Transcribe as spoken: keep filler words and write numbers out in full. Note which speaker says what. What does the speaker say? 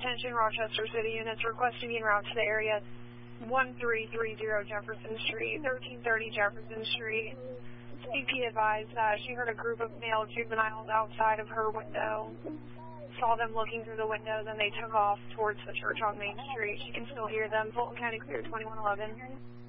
Speaker 1: Attention Rochester City units requesting en route to the area one three three zero Jefferson Street, thirteen thirty Jefferson Street. C P advised that she heard a group of male juveniles outside of her window. Saw them looking through the window, then they took off towards the church on Main Street. She can still hear them. Fulton County clear twenty-one eleven.